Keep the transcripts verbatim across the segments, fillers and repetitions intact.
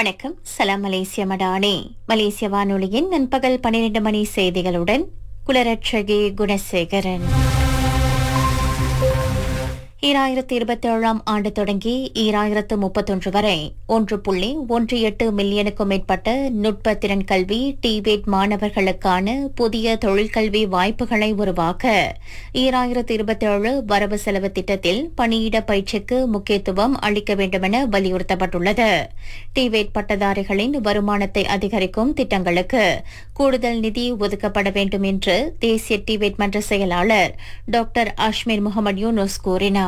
வணக்கம். சலாம் மலேசிய மடானே. மலேசிய வானொலியின் நண்பகல் பன்னிரண்டு மணி செய்திகளுடன் குலரட்சகி குணசேகரன். ஈராயிரத்து இருபத்தி ஏழாம் ஆண்டு தொடங்கி ஈராயிரத்து முப்பத்தொன்று வரை ஒன்று புள்ளி ஒன்று எட்டு மில்லியனுக்கும் மேற்பட்ட நுட்ப திறன் கல்வி டிபேட் மாணவர்களுக்கான புதிய தொழிற்கல்வி வாய்ப்புகளை உருவாக்க ஈராயிரத்து இருபத்தி ஏழு வரவு செலவு திட்டத்தில் பணியிட பயிற்சிக்கு முக்கியத்துவம் அளிக்க வேண்டுமென வலியுறுத்தப்பட்டுள்ளது. டிபேட் பட்டதாரிகளின் வருமானத்தை அதிகரிக்கும் திட்டங்களுக்கு கூடுதல் நிதி ஒதுக்கப்பட வேண்டும் என்று தேசிய டிபேட் மன்ற செயலாளர் டாக்டர் அஷ்மீர் முகமது யூனுஸ் கூறினார்.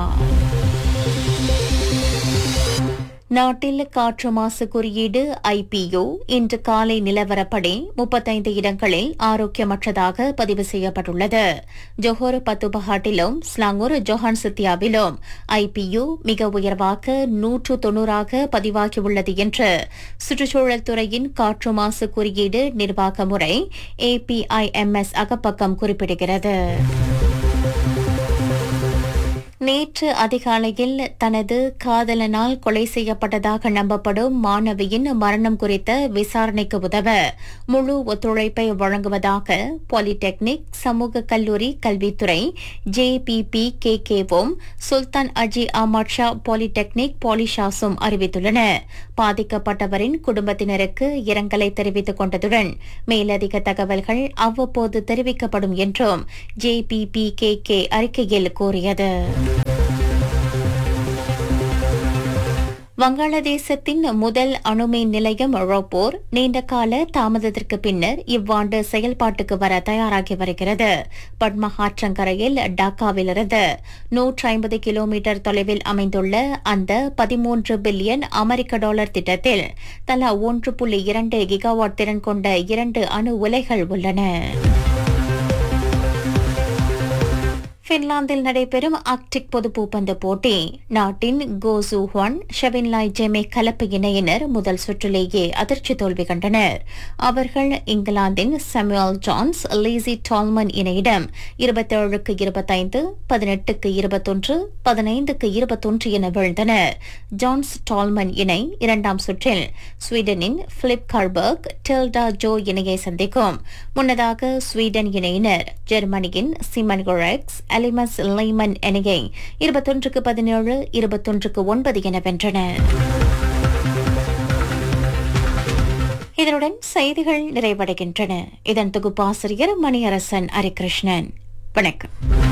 நாட்டில் காற்று மாசு குறியீடு ஐபியு இன்று காலை நிலவரப்படி முப்பத்தைந்து இடங்களில் ஆரோக்கியமற்றதாக பதிவு செய்யப்பட்டுள்ளது. ஜொஹோர் பத்துபஹாட்டிலும் ஸ்லாங்கூர் ஜொஹான் சித்தியாவிலும் ஐபியு மிக உயர்வாக நூற்று தொன்னூறாக பதிவாகியுள்ளது என்று சுற்றுச்சூழல் துறையின் காற்று மாசு குறியீடு நிர்வாக முறை ஏபிஐஎம்எஸ் அகப்பக்கம் குறிப்பிடுகிறது. நேற்று அதிகாலையில் தனது காதலனால் கொலை செய்யப்பட்டதாக நம்பப்படும் மாணவியின் மரணம் குறித்த விசாரணைக்கு உதவ முழு ஒத்துழைப்பை வழங்குவதாக பாலிடெக்னிக் சமூக கல்லூரி கல்வித்துறை ஜேபிபி கேகேவும் சுல்தான் அஜி அஹ்மத் ஷா பாலிடெக்னிக் பாலிஷாஸும் அறிவித்துள்ளன. பாதிக்கப்பட்டவரின் குடும்பத்தினருக்கு இரங்கலை தெரிவித்துக் கொண்டதுடன் மேலதிக தகவல்கள் அவ்வப்போது தெரிவிக்கப்படும் என்றும் ஜேபிபி கேகே அறிக்கையில் கூறியது. வங்காளதேசத்தின் முதல் அணுமின் நிலையம் ரோப்போர் நீண்டகால தாமதத்திற்கு பின்னர் இவ்வாண்டு செயல்பாட்டுக்கு வர தயாராகி வருகிறது. பட்மா ஆற்றங்கரையில் டாக்காவிலிருந்து நூற்றி ஐம்பது கிலோமீட்டர் தொலைவில் அமைந்துள்ள அந்த பதிமூன்று பில்லியன் அமெரிக்க டாலர் திட்டத்தில் தலா ஒன்று புள்ளி இரண்டு கிகாவாட் திறன் கொண்ட இரண்டு அணு உலைகள் உள்ளன. பின்லாந்தில் நடைபெறும் ஆர்க்டிக் பொது பூப்பந்து போட்டி நாட்டின் கோசு ஹுவான் ஷெவின்லாய் ஜெமே கலப்பு இணையினர் முதல் சுற்றிலேயே அதிர்ச்சி தோல்வி கண்டனர். அவர்கள் இங்கிலாந்தின் சாமுவேல் ஜான்ஸ் லீசி டால்மன் இணையிடம் இருபத்தேழுக்கு இருபத்தைந்து பதினெட்டுக்கு இருபத்தொன்று பதினைந்துக்கு இருபத்தொன்று என வீழ்ந்தனர். ஜான்ஸ் டால்மன் இணை இரண்டாம் சுற்றில் ஸ்வீடனின் பிலிப் கார்பர்க் டில்டா ஜோ இணையை சந்திக்கும். முன்னதாக ஸ்வீடன் இணையினர் ஜெர்மனியின் சிமன் கொரெக்ஸ் எலிமஸ் லைமன் இணையை இருபத்தொன்றுக்கு பதினேழு இருபத்தொன்றுக்கு ஒன்பது என வென்றனர். இதனுடன் செய்திகள் நிறைவடைகின்றன. இதன் தொகுப்பாசிரியர் மணியரசன் ஹரிகிருஷ்ணன். வணக்கம்.